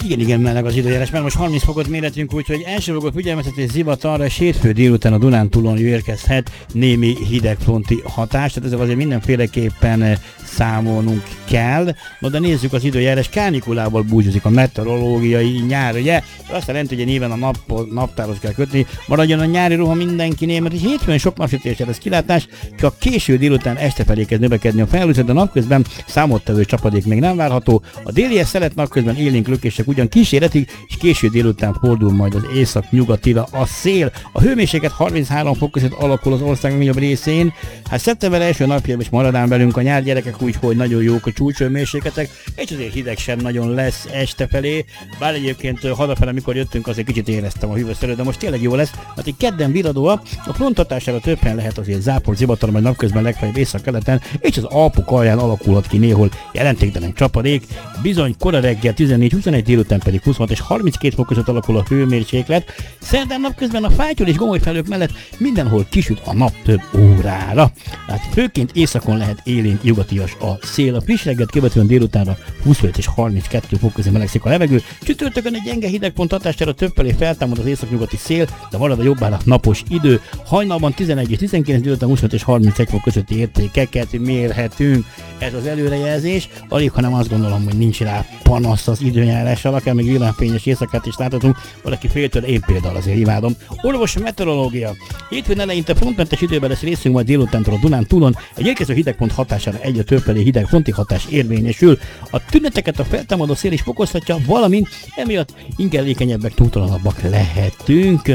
Igen, meleg az időjárás, mert most 30 fokot méretünk, úgyhogy elsőfokú figyelmeztetés zivatarra, és hétfő délután a Dunántúlon érkezhet némi hidegfronti hatás, tehát ezzel azért mindenféleképpen számolnunk kell. No, de nézzük az időjárás, kánikulával búcsúzik a meteorológiai nyár, ugye? Azt jelenti, hogy nyilván a naptárhoz kell kötni, maradjon a nyári ruha mindenkinél, mert hétfőn sok napsütéssel lesz kilátás, csak késő délután este felé kezd növekedni a felhőzet, de napközben számottevő csapadék még nem várható. A délies szelet napközben élénk lökések ugyan kíséretig, és késő délután fordul majd az észak-nyugatira a szél. A hőmérséklet 33 fok között alakul az ország nagyobb részén. Hát szeptember első napjában is maradán velünk a nyár, gyerekek, úgyhogy nagyon jók a csúcshőmérsékletek, és azért hideg sem nagyon lesz este felé. Bár egyébként hazafele, amikor jöttünk, azért kicsit éreztem a hűvös, de most tényleg jó lesz. Hát így kedden viradóak, a front hatására több helyen lehet azért zápor, zivatar, majd napközben legfeljebb észak-keleten, és az Alpok alján alakulhat ki néhol jelentéktelen csapadék. Bizony kora reggel 14-21, délután pedig 26 és 32 fok között alakul a hőmérséklet. Szerdán napközben a Fátyol és Gomolyfelők mellett mindenhol kisüt a nap több órára. Hát főként északon lehet élénk nyugatias a szél. A friss reggelt követően délutánra 25 és 32 fok között melegszik a levegő. Csütörtökön egy gyenge hidegpont hatására többfelé feltámad az északnyugati szél, de marad a jobbára napos idő. Hajnalban 11 és 19, délután 25 és 31 fok közötti értékeket mérhetünk. Ez az előrejelzés, alig hanem azt gondolom, hogy nincs rá panasz az időjárással, akár még villámfényes éjszakát is láthatunk, valaki féltől, én például azért imádom. Orvos meteorológia. Hétfőn eleinte frontmentes időben lesz részünk, majd délutántól a Dunántúlon. Egy érkező hidegpont hatására egyre többfelé hideg fronti hatás érvényesül. A tüneteket a feltámadó szél is fokozhatja, valamint emiatt ingerlékenyebbek, túltalanabbak lehetünk.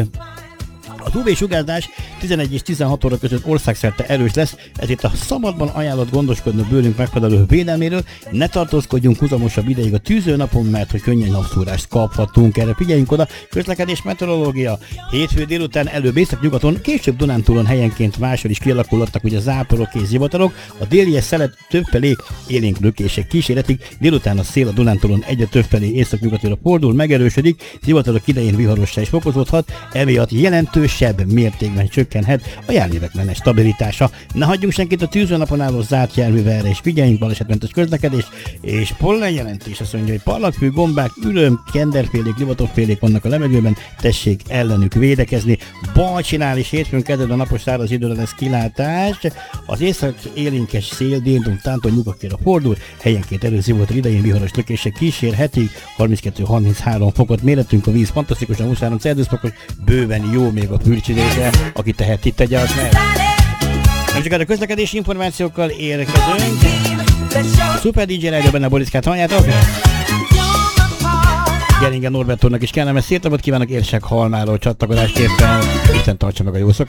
Az UV-sugárzás 11 és 16 óra között országszerte erős lesz, ezért a szabadban ajánlott gondoskodni bőrünk megfelelő védelméről, ne tartózkodjunk húzamosabb ideig a tűzőnapon, mert hogy könnyen napszúrást kaphatunk. Erre figyeljünk oda. Közlekedés meteorológia. Hétfő délután előbb észak-nyugaton, később Dunántúlon helyenként máshol is kialakulhatnak ugye záporok és zivatarok. A délies szelet többfelé élénk lökések kíséretig, délután a szél a Dunántúlon egyre többfelé észak-nyugatira fordul, megerősödik, zivatarok idején viharossá is fokozódhat, emiatt jelentősebb mértékben csökkenhet a járművek stabilitása. Ne hagyjunk senkit a tűzőnapon álló zárt járművelre, és figyeljünk balesetmentes közlekedés, és pollenjelentés azt mondja, hogy parlagfű, gombák, üröm, kenderfélék, livatokfélék vannak a levegőben, tessék ellenük védekezni. Balcsinál is hétfőn kedden a napos száraz időre lesz kilátás, az észak élénkes szél délután nyugatjára fordul, helyenként erőzivatar idején viharos lökések kísérhetik, 32-33 fokot méretünk, a víz fantasztikusan 23 Celsius fokos, bőven jó még a fürcsülése, aki teheti, tegye azt meg. Nem csak a közlekedési információkkal érkezünk. Szuper DJ Rádió, benne a Boriszkát halljátok? Geringen Norbert úrnak is kellemes szép napot kívánok, érsek halmáról csatlakozásképpen. Isten tartsa meg a jó szokást.